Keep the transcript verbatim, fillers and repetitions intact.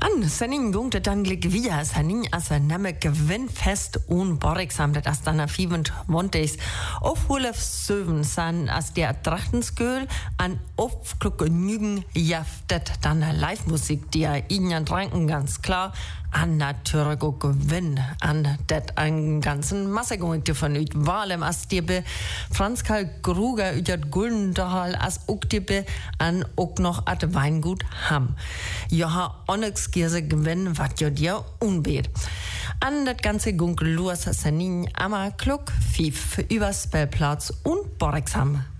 An Sanin gungt dann glick via Sanin as er nemme gewinnfest und borgsam, dat as dann a fivent Mondays auf Hulef Söven san as der Trachtensköl an aufklucke Nügen jaftet dann Live-Musik, die er ihnen dranken ganz klar an natürlich Gewinn an det einen ganzen Masse gungt von üt Walem as dirbe Franz Karl Gruger üt Guldendal as ook dirbe an ook noch at Weingut Hamm. Joha Onyx Gierse gewinnen, wat jo dir unbeet. An das ganze Gunkel Luas Sanin Ammer Kluck, Fief, Überspellplatz und Borgsam.